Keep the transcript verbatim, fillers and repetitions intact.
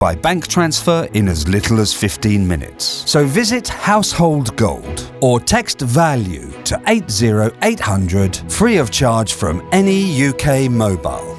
by bank transfer in as little as fifteen minutes. So visit Household Gold or text VALUE to eight zero eight hundred free of charge from any U K mobile.